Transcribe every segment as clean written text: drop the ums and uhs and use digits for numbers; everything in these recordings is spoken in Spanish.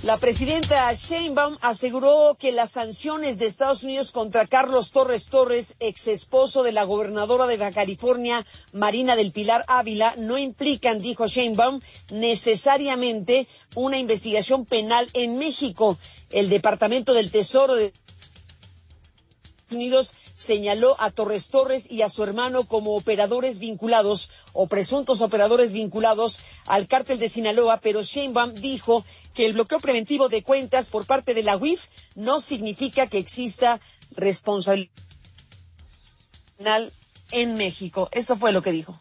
La presidenta Sheinbaum aseguró que las sanciones de Estados Unidos contra Carlos Torres Torres, ex esposo de la gobernadora de Baja California, Marina del Pilar Ávila, no implican, dijo Sheinbaum, necesariamente una investigación penal en México. El Departamento del Tesoro de Unidos señaló a Torres Torres y a su hermano como operadores vinculados o presuntos operadores vinculados al cártel de Sinaloa, pero Sheinbaum dijo que el bloqueo preventivo de cuentas por parte de la UIF no significa que exista responsabilidad penal en México. Esto fue lo que dijo.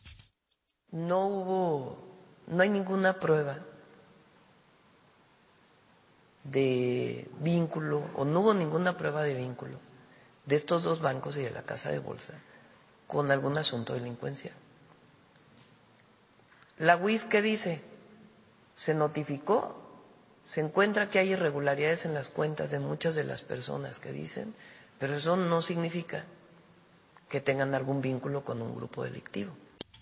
No hay ninguna prueba de vínculo, o no hubo ninguna prueba de vínculo de estos dos bancos y de la casa de bolsa con algún asunto de delincuencia. La UIF, ¿qué dice? Se notificó, se encuentra que hay irregularidades en las cuentas de muchas de las personas que dicen, pero eso no significa que tengan algún vínculo con un grupo delictivo.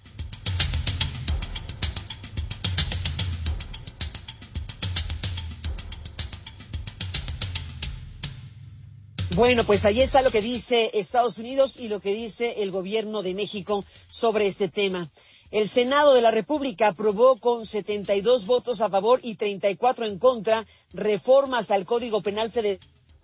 Bueno, pues ahí está lo que dice Estados Unidos y lo que dice el gobierno de México sobre este tema. El Senado de la República aprobó con 72 votos a favor y 34 en contra reformas al Código Penal Federal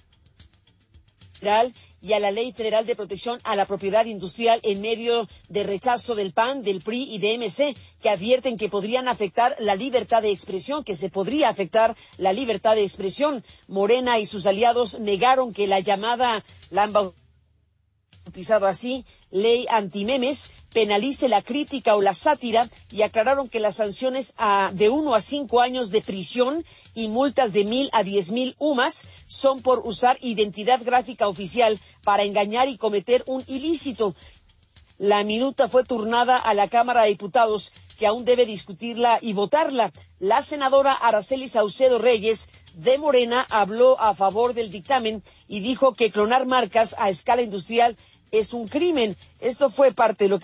y a la Ley Federal de Protección a la Propiedad Industrial en medio de rechazo del PAN, del PRI y de MC, que advierten que podrían afectar la libertad de expresión, que se podría afectar la libertad de expresión. Morena y sus aliados negaron que la han bautizado así, ley antimemes, penalice la crítica o la sátira y aclararon que las sanciones de 1 a 5 años de prisión y multas de 1,000 a 10,000 UMAS son por usar identidad gráfica oficial para engañar y cometer un ilícito. La minuta fue turnada a la Cámara de Diputados, que aún debe discutirla y votarla. La senadora Araceli Saucedo Reyes, de Morena, habló a favor del dictamen y dijo que clonar marcas a escala industrial es un crimen. Esto fue parte de lo que